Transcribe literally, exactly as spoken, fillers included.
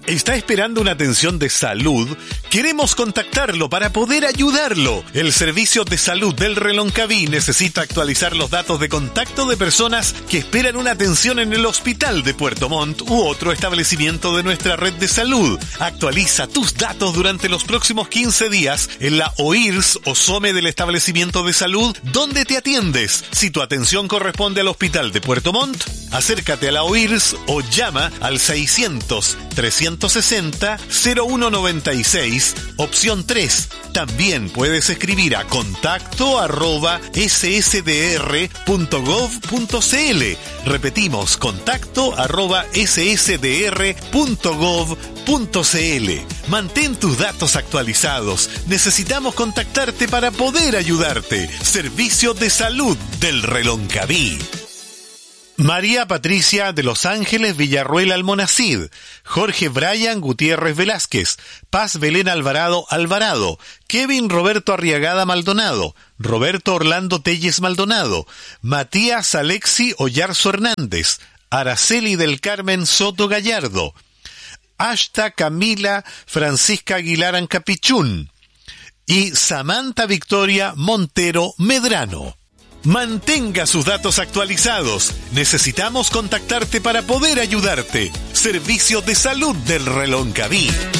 ¿Está esperando una atención de salud? Queremos contactarlo para poder ayudarlo. El Servicio de Salud del Reloncaví necesita actualizar los datos de contacto de personas que esperan una atención en el Hospital de Puerto Montt u otro establecimiento de nuestra red de salud. Actualiza tus datos durante los próximos quince días en la O I R S o SOME del establecimiento de salud donde te atiendes. Si tu atención corresponde al Hospital de Puerto Montt, acércate a la O I R S o llama al seiscientos, trescientos sesenta, cero uno noventa y seis, opción tres. También puedes escribir a contacto arroba s s d r punto gov punto c l. Repetimos, contacto arroba s s d r punto gov punto c l. Mantén tus datos actualizados. Necesitamos contactarte para poder ayudarte. Servicio de Salud del Reloncaví. María Patricia de Los Ángeles Villarruel Almonacid, Jorge Brian Gutiérrez Velázquez, Paz Belén Alvarado Alvarado, Kevin Roberto Arriagada Maldonado, Roberto Orlando Telles Maldonado, Matías Alexi Ollarzo Hernández, Araceli del Carmen Soto Gallardo, Ashta Camila Francisca Aguilar Ancapichún y Samantha Victoria Montero Medrano. Mantenga sus datos actualizados. Necesitamos contactarte para poder ayudarte. Servicio de Salud del Reloncaví.